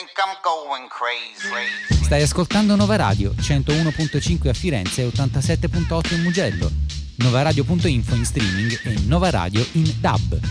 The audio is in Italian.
think I'm going crazy. Stai ascoltando Nova Radio, 101.5 a Firenze e 87.8 in Mugello. Novaradio.info in streaming e Nova Radio in DAB.